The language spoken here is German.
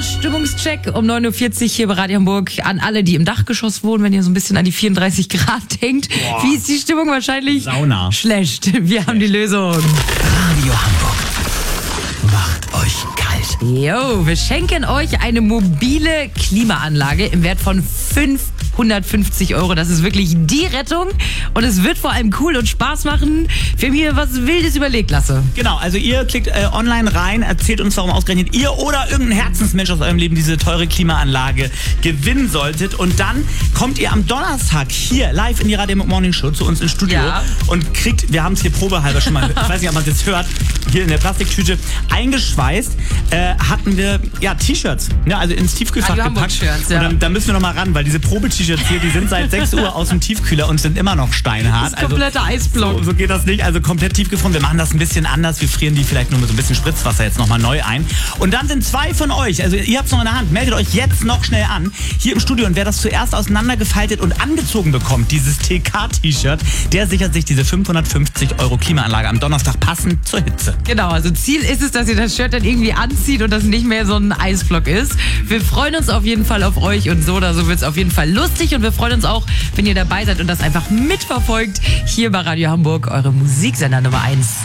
Stimmungscheck um 9.40 Uhr hier bei Radio Hamburg an alle, die im Dachgeschoss wohnen, wenn ihr so ein bisschen an die 34 Grad denkt. Boah. Wie ist die Stimmung? Wahrscheinlich Sauna. schlecht. Wir haben die Lösung. Radio Hamburg macht euch kalt. Jo, wir schenken euch eine mobile Klimaanlage im Wert von 550 Euro. Das ist wirklich die Rettung. Und es wird vor allem cool und Spaß machen. Wir haben hier was Wildes überlegt, Lasse. Genau, also ihr klickt online rein, erzählt uns, warum ausgerechnet ihr oder irgendein Herzensmensch aus eurem Leben diese teure Klimaanlage gewinnen solltet. Und dann kommt ihr am Donnerstag hier live in die Radio Morning Show zu uns ins Studio und kriegt, wir haben es hier probehalber schon mal, ich weiß nicht, ob man es jetzt hört, hier in der Plastiktüte eingeschweißt, hatten wir T-Shirts, also ins Tiefkühlfach gepackt. Und dann müssen wir noch mal ran, weil diese Probe-T-Shirts hier, die sind seit 6 Uhr aus dem Tiefkühler und sind immer noch steinhart. Das ist kompletter Eisblock. So geht das nicht, also komplett tiefgefroren. Wir machen das ein bisschen anders, wir frieren die vielleicht nur mit so ein bisschen Spritzwasser jetzt nochmal neu ein. Und dann sind 2 von euch, also ihr habt es noch in der Hand, meldet euch jetzt noch schnell an, hier im Studio. Und wer das zuerst auseinandergefaltet und angezogen bekommt, dieses TK-T-Shirt, der sichert sich diese 550 Euro Klimaanlage am Donnerstag passend zur Hitze. Genau, also Ziel ist es, dass ihr das Shirt dann irgendwie anzieht und das nicht mehr so ein Eisblock ist. Wir freuen uns auf jeden Fall auf euch und so oder so wird es auf jeden Fall lustig. Und wir freuen uns auch, wenn ihr dabei seid und das einfach mitverfolgt hier bei Radio Hamburg, eure Musiksender Nummer 1.